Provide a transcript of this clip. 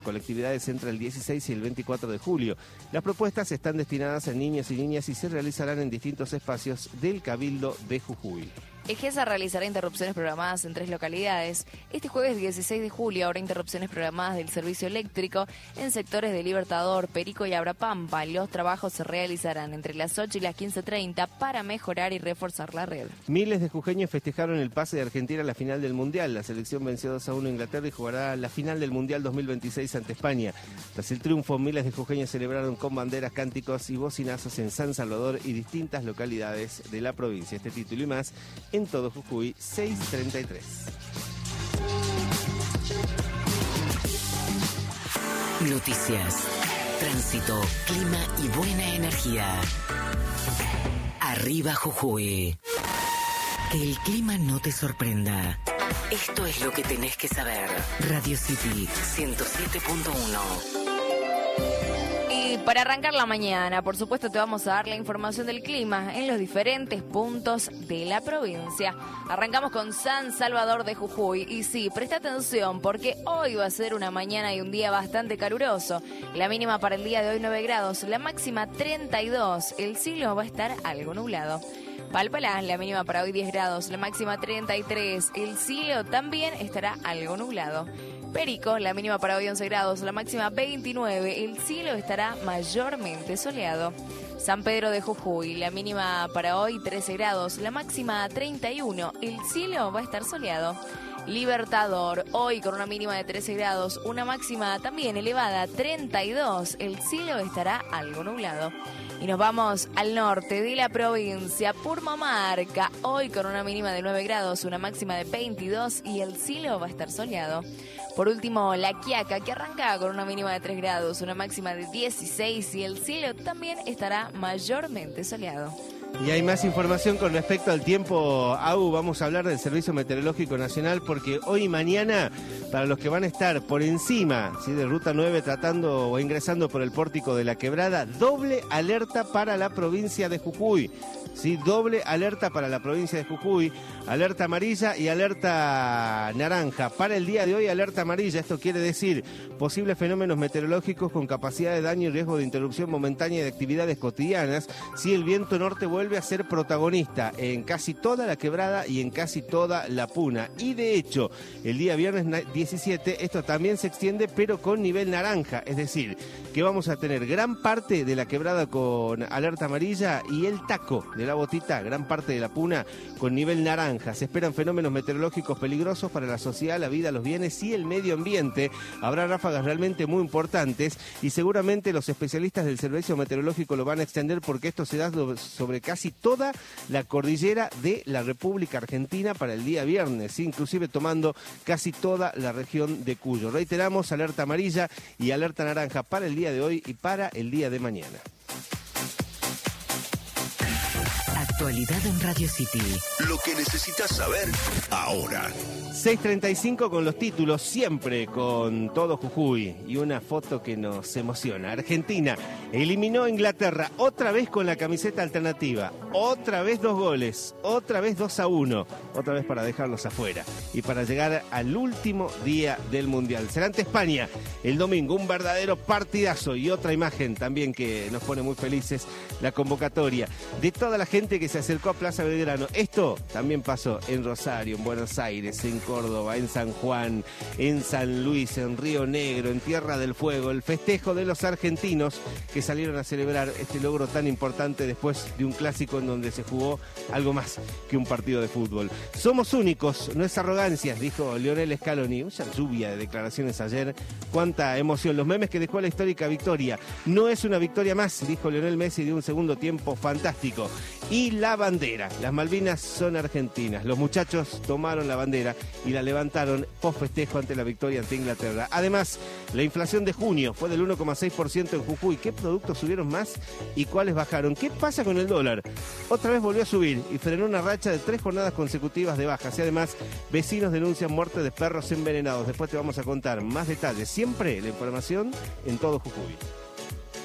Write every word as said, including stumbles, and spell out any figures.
colectividades entre el dieciséis y el veinticuatro de julio. Las propuestas están destinadas a niños y niñas y se realizarán en distintos espacios del Cabildo de Jujuy. Egesa realizará interrupciones programadas en tres localidades. Este jueves dieciséis de julio habrá interrupciones programadas del servicio eléctrico en sectores de Libertador, Perico y Abrapampa. Los trabajos se realizarán entre las ocho y las quince treinta para mejorar y reforzar la red. Miles de jujeños festejaron el pase de Argentina a la final del Mundial. La selección venció dos a uno a Inglaterra y jugará la final del Mundial dos mil veintiséis ante España. Tras el triunfo, miles de jujeños celebraron con banderas, cánticos y bocinazos en San Salvador y distintas localidades de la provincia. Este título y más en todo Jujuy, seis treinta y tres. Noticias, tránsito, clima y buena energía. Arriba Jujuy. Que el clima no te sorprenda. Esto es lo que tenés que saber. Radio City ciento siete punto uno. Y para arrancar la mañana, por supuesto, te vamos a dar la información del clima en los diferentes puntos de la provincia. Arrancamos con San Salvador de Jujuy. Y sí, presta atención porque hoy va a ser una mañana y un día bastante caluroso. La mínima para el día de hoy nueve grados, la máxima treinta y dos. El cielo va a estar algo nublado. Palpalá, la mínima para hoy diez grados, la máxima treinta y tres. El cielo también estará algo nublado. Perico, la mínima para hoy once grados, la máxima veintinueve. El cielo estará mayormente soleado. San Pedro de Jujuy, la mínima para hoy trece grados, la máxima treinta y uno. El cielo va a estar soleado. Libertador, hoy con una mínima de trece grados, una máxima también elevada, treinta y dos. El cielo estará algo nublado. Y nos vamos al norte de la provincia, Purmamarca, hoy con una mínima de nueve grados, una máxima de veintidós y el cielo va a estar soleado. Por último, La Quiaca, que arranca con una mínima de tres grados, una máxima de dieciséis y el cielo también estará mayormente soleado. Y hay más información con respecto al tiempo, Au, vamos a hablar del Servicio Meteorológico Nacional porque hoy y mañana, para los que van a estar por encima, ¿sí?, de Ruta nueve tratando o ingresando por el pórtico de la Quebrada, doble alerta para la provincia de Jujuy. Sí, doble alerta para la provincia de Jujuy, alerta amarilla y alerta naranja. Para el día de hoy, alerta amarilla, esto quiere decir posibles fenómenos meteorológicos con capacidad de daño y riesgo de interrupción momentánea de actividades cotidianas si el viento norte vuelve a ser protagonista en casi toda la Quebrada y en casi toda la Puna. Y de hecho, el día viernes diecisiete, esto también se extiende, pero con nivel naranja, es decir, que vamos a tener gran parte de la Quebrada con alerta amarilla y el Taco de la Botita, gran parte de la Puna con nivel naranja. Se esperan fenómenos meteorológicos peligrosos para la sociedad, la vida, los bienes y el medio ambiente. Habrá ráfagas realmente muy importantes y seguramente los especialistas del Servicio Meteorológico lo van a extender porque esto se da sobre casi toda la cordillera de la República Argentina para el día viernes, inclusive tomando casi toda la región de Cuyo. Reiteramos, alerta amarilla y alerta naranja para el día de hoy y para el día de mañana. Actualidad en Radio City. Lo que necesitas saber ahora. seis treinta y cinco con los títulos, siempre con todo Jujuy y una foto que nos emociona. Argentina eliminó a Inglaterra otra vez con la camiseta alternativa, otra vez dos goles, otra vez dos a uno, otra vez para dejarlos afuera y para llegar al último día del Mundial. Será ante España el domingo, un verdadero partidazo y otra imagen también que nos pone muy felices, la convocatoria de toda la gente que se acercó a Plaza Belgrano. Esto también pasó en Rosario, en Buenos Aires, en Córdoba, en San Juan, en San Luis, en Río Negro, en Tierra del Fuego, el festejo de los argentinos que salieron a celebrar este logro tan importante después de un clásico en donde se jugó algo más que un partido de fútbol. Somos únicos, no es arrogancia, dijo Lionel Scaloni. Una lluvia de declaraciones ayer, cuánta emoción, los memes que dejó la histórica victoria. No es una victoria más, dijo Lionel Messi, de un segundo tiempo fantástico. Y la bandera, las Malvinas son argentinas, los muchachos tomaron la bandera y la levantaron post festejo ante la victoria ante Inglaterra. Además, la inflación de junio fue del uno coma seis por ciento en Jujuy. ¿Qué productos subieron más y cuáles bajaron? ¿Qué pasa con el dólar? Otra vez volvió a subir y frenó una racha de tres jornadas consecutivas de bajas. Y además, vecinos denuncian muerte de perros envenenados. Después te vamos a contar más detalles. Siempre la información en todo Jujuy.